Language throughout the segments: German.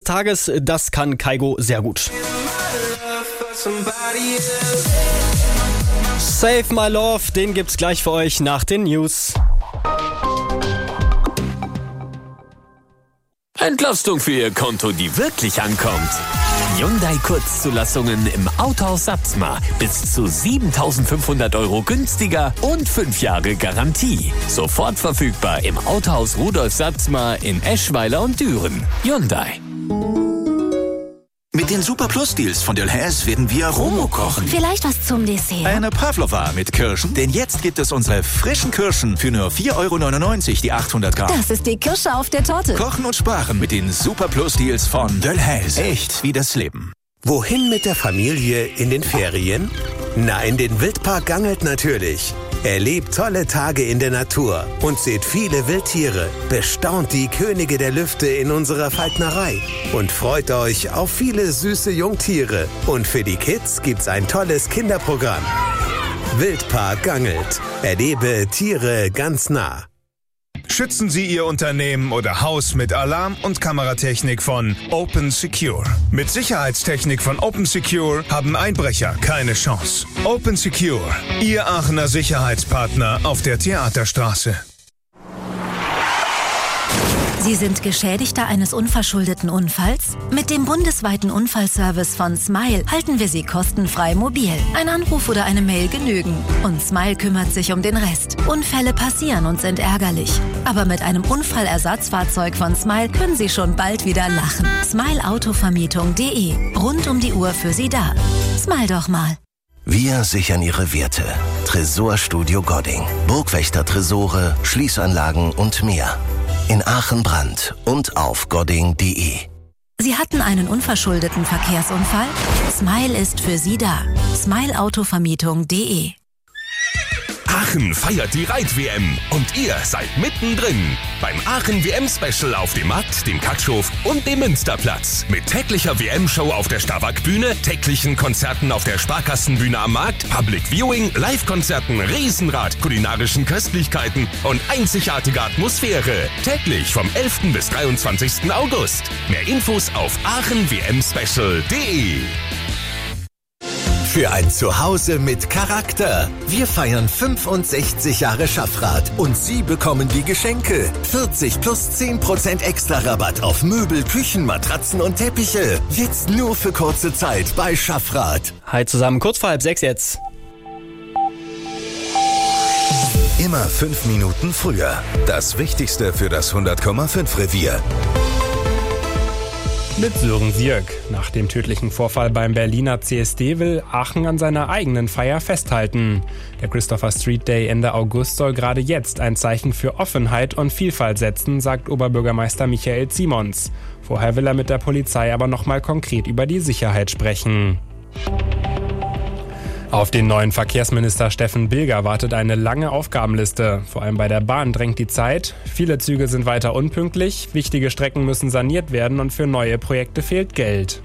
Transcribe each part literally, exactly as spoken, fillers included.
Tages, das kann Kygo sehr gut. Save My Love, den gibt's gleich für euch nach den News. Entlastung für Ihr Konto, die wirklich ankommt. Hyundai Kurzzulassungen im Autohaus Satzmar. Bis zu siebentausendfünfhundert Euro günstiger und fünf Jahre Garantie. Sofort verfügbar im Autohaus Rudolf Satzmar in Eschweiler und Düren. Hyundai. Mit den Super Plus Deals von Delhaize werden wir Romo kochen. Vielleicht was zum Dessert. Eine Pavlova mit Kirschen, denn jetzt gibt es unsere frischen Kirschen für nur vier Euro neunundneunzig die achthundert Gramm. Das ist die Kirsche auf der Torte. Kochen und sparen mit den Super Plus Deals von Delhaize. Echt wie das Leben. Wohin mit der Familie in den Ferien? Na, in den Wildpark Gangelt natürlich. Erlebt tolle Tage in der Natur und seht viele Wildtiere. Bestaunt die Könige der Lüfte in unserer Falknerei und freut euch auf viele süße Jungtiere. Und für die Kids gibt's ein tolles Kinderprogramm. Wildpark Gangelt. Erlebe Tiere ganz nah. Schützen Sie Ihr Unternehmen oder Haus mit Alarm- und Kameratechnik von Open Secure. Mit Sicherheitstechnik von Open Secure haben Einbrecher keine Chance. Open Secure, Ihr Aachener Sicherheitspartner auf der Theaterstraße. Sie sind Geschädigter eines unverschuldeten Unfalls? Mit dem bundesweiten Unfallservice von Smile halten wir Sie kostenfrei mobil. Ein Anruf oder eine Mail genügen. Und Smile kümmert sich um den Rest. Unfälle passieren und sind ärgerlich. Aber mit einem Unfallersatzfahrzeug von Smile können Sie schon bald wieder lachen. smile autovermietung punkt de. Rund um die Uhr für Sie da. Smile doch mal. Wir sichern Ihre Werte. Tresorstudio Godding. Burgwächter-Tresore, Schließanlagen und mehr. In Aachen Brand und auf godding punkt de. Sie hatten einen unverschuldeten Verkehrsunfall? Smile ist für Sie da. smile autovermietung punkt de. Aachen feiert die Reit-W M und ihr seid mittendrin. Beim Aachen-W M-Special auf dem Markt, dem Katschof und dem Münsterplatz. Mit täglicher W M-Show auf der Starwack-Bühne, täglichen Konzerten auf der Sparkassenbühne am Markt, Public Viewing, Live-Konzerten, Riesenrad, kulinarischen Köstlichkeiten und einzigartige Atmosphäre. Täglich vom elften bis dreiundzwanzigsten August. Mehr Infos auf aachen w m special punkt de. Für ein Zuhause mit Charakter. Wir feiern fünfundsechzig Jahre Schaffrath und Sie bekommen die Geschenke. vierzig plus zehn Prozent extra Rabatt auf Möbel, Küchen, Matratzen und Teppiche. Jetzt nur für kurze Zeit bei Schaffrath. Hi zusammen, kurz vor halb sechs jetzt. Immer fünf Minuten früher. Das Wichtigste für das hundert Komma fünf Revier. Mit Sören Sierk. Nach dem tödlichen Vorfall beim Berliner C S D will Aachen an seiner eigenen Feier festhalten. Der Christopher Street Day Ende August soll gerade jetzt ein Zeichen für Offenheit und Vielfalt setzen, sagt Oberbürgermeister Michael Simons. Vorher will er mit der Polizei aber nochmal konkret über die Sicherheit sprechen. Auf den neuen Verkehrsminister Steffen Bilger wartet eine lange Aufgabenliste. Vor allem bei der Bahn drängt die Zeit. Viele Züge sind weiter unpünktlich, wichtige Strecken müssen saniert werden und für neue Projekte fehlt Geld.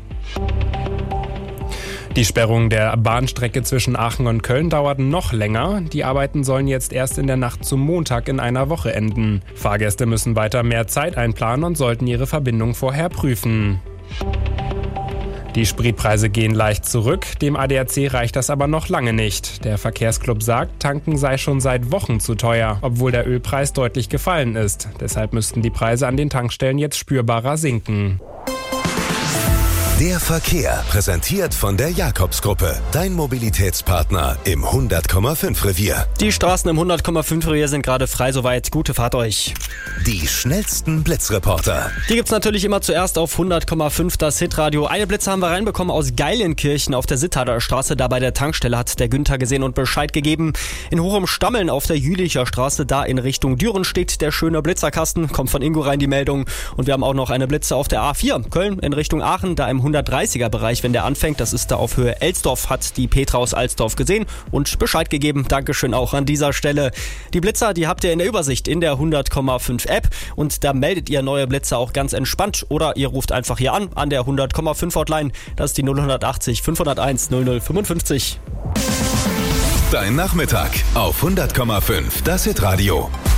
Die Sperrung der Bahnstrecke zwischen Aachen und Köln dauert noch länger. Die Arbeiten sollen jetzt erst in der Nacht zum Montag in einer Woche enden. Fahrgäste müssen weiter mehr Zeit einplanen und sollten ihre Verbindung vorher prüfen. Die Spritpreise gehen leicht zurück, dem A D A C reicht das aber noch lange nicht. Der Verkehrsclub sagt, tanken sei schon seit Wochen zu teuer, obwohl der Ölpreis deutlich gefallen ist. Deshalb müssten die Preise an den Tankstellen jetzt spürbarer sinken. Der Verkehr, präsentiert von der Jakobs-Gruppe. Dein Mobilitätspartner im hundert Komma fünf Revier. Die Straßen im hundert Komma fünf Revier sind gerade frei, soweit. Gute Fahrt euch. Die schnellsten Blitzreporter. Die gibt's natürlich immer zuerst auf hundert Komma fünf, das Hitradio. Eine Blitze haben wir reinbekommen aus Geilenkirchen auf der Sittader Straße. Da bei der Tankstelle hat der Günther gesehen und Bescheid gegeben. In Hochum-Stammeln auf der Jülicher Straße, da in Richtung Düren steht der schöne Blitzerkasten. Kommt von Ingo rein die Meldung. Und wir haben auch noch eine Blitze auf der A vier. Köln in Richtung Aachen, da im hundertdreißiger Bereich, wenn der anfängt. Das ist da auf Höhe Elsdorf, hat die Petra aus Alsdorf gesehen und Bescheid gegeben. Dankeschön auch an dieser Stelle. Die Blitzer, die habt ihr in der Übersicht in der hundert Komma fünf App und da meldet ihr neue Blitzer auch ganz entspannt oder ihr ruft einfach hier an, an der hundert Komma fünf Hotline. Das ist die null achtzig fünfhunderteins null null fünfundfünfzig. Dein Nachmittag auf hundert Komma fünf, das Hitradio.